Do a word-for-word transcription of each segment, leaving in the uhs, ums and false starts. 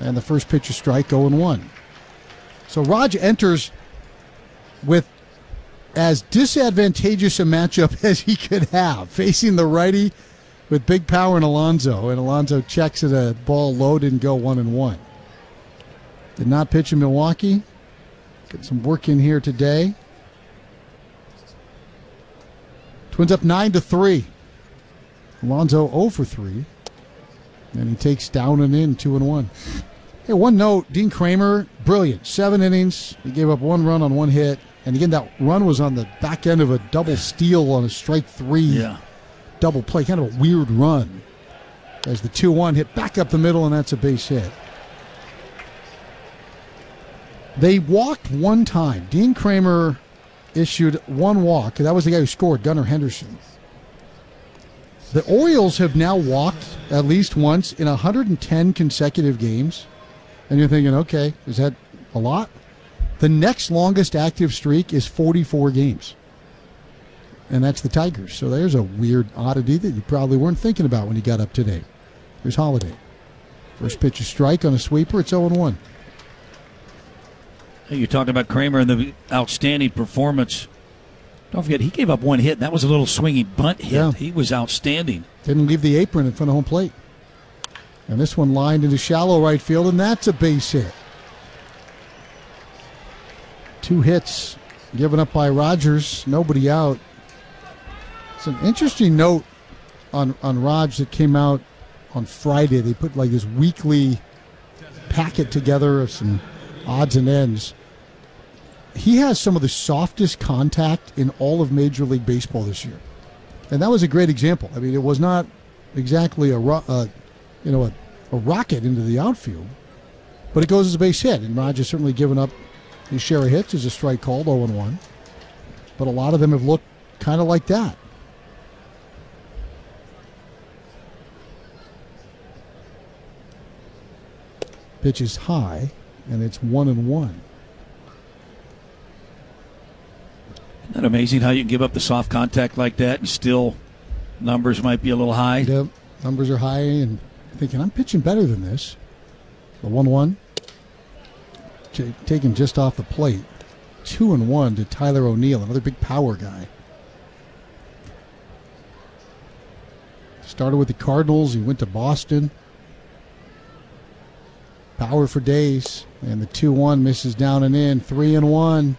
And the first pitch is strike, oh and one. So Raj enters with as disadvantageous a matchup as he could have, facing the righty with big power in Alonso. And Alonso checks at a ball low, didn't go one and one. Did not pitch in Milwaukee. Get some work in here today. Twins up nine to three. Alonso oh for three. And he takes down and in two and one. Hey, one note, Dean Kramer, brilliant. Seven innings. He gave up one run on one hit. And again, that run was on the back end of a double steal on a strike three. Yeah. Double play, kind of a weird run. As the two one hit back up the middle, and that's a base hit. They walked one time. Dean Kramer issued one walk. That was the guy who scored, Gunnar Henderson. The Orioles have now walked at least once in one hundred ten consecutive games. And you're thinking, okay, is that a lot? The next longest active streak is forty-four games. And that's the Tigers. So there's a weird oddity that you probably weren't thinking about when you got up today. There's Holiday. First pitch is strike on a sweeper. It's oh and one. Hey, you're talking about Kramer and the outstanding performance. Don't forget, he gave up one hit. That was a little swinging bunt hit. Yeah. He was outstanding. Didn't leave the apron in front of home plate. And this one lined into shallow right field, and that's a base hit. Two hits given up by Rogers. Nobody out. It's an interesting note on, on Raj that came out on Friday. They put like this weekly packet together of some odds and ends. He has some of the softest contact in all of Major League Baseball this year. And that was a great example. I mean, it was not exactly a, ro- uh, you know, a, a rocket into the outfield, but it goes as a base hit. And Raj has certainly given up his share of hits as a strike called oh and one. But a lot of them have looked kind of like that. Pitch is high, and it's one and one. Isn't that amazing how you can give up the soft contact like that and still numbers might be a little high? Yep, numbers are high, and thinking, I'm pitching better than this. The one one. J- taken just off the plate. two and one to Tyler O'Neill, another big power guy. Started with the Cardinals. He went to Boston. Power for days. And the two one misses down and in. three and one.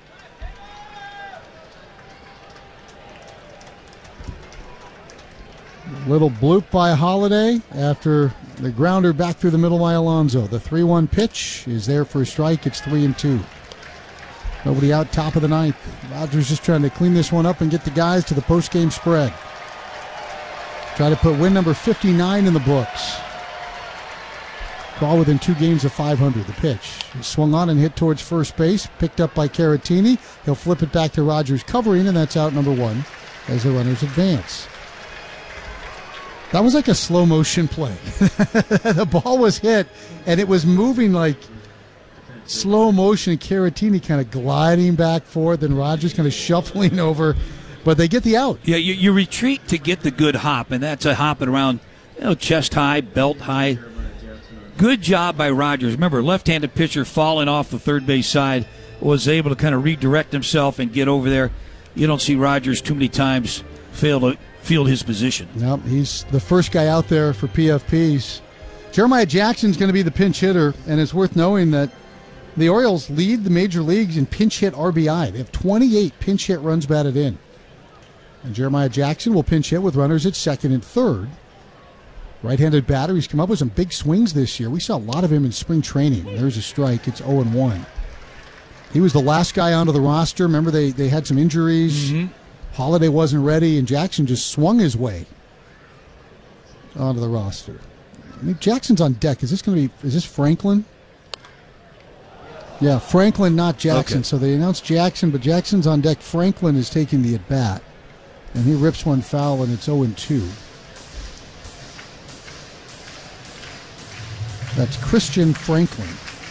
Little bloop by Holiday after the grounder back through the middle by Alonso. The three one pitch is there for a strike. It's three and two. Nobody out, top of the ninth. Rogers just trying to clean this one up and get the guys to the post-game spread. Try to put win number fifty-nine in the books. All within two games of five hundred. The pitch is swung on and hit towards first base. Picked up by Caratini. He'll flip it back to Rogers covering, and that's out number one as the runners advance. That was like a slow motion play. The ball was hit, and it was moving like slow motion. Caratini kind of gliding back forth, and Rogers kind of shuffling over. But they get the out. Yeah, you, you retreat to get the good hop, and that's a hopping around, you know, chest high, belt high. Good job by Rogers. Remember, left-handed pitcher falling off the third base side was able to kind of redirect himself and get over there. You don't see Rogers too many times fail to field his position. Nope, he's the first guy out there for P F Ps. Jeremiah Jackson's going to be the pinch hitter, and it's worth knowing that the Orioles lead the major leagues in pinch hit R B I. They have twenty-eight pinch hit runs batted in. And Jeremiah Jackson will pinch hit with runners at second and third. Right-handed batter. He's come up with some big swings this year. We saw a lot of him in spring training. There's a strike. It's oh and one. He was the last guy onto the roster. Remember, they, they had some injuries. Mm-hmm. Holiday wasn't ready, and Jackson just swung his way onto the roster. I mean, Jackson's on deck. Is this going to be, is this Franklin? Yeah, Franklin, not Jackson. Okay. So they announced Jackson, but Jackson's on deck. Franklin is taking the at-bat, and he rips one foul, and it's oh and two. That's Christian Franklin.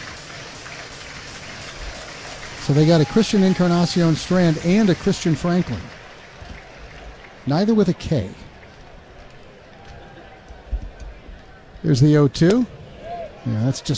So they got a Christian Encarnacion Strand and a Christian Franklin. Neither with a K. Here's the oh two. Yeah, that's just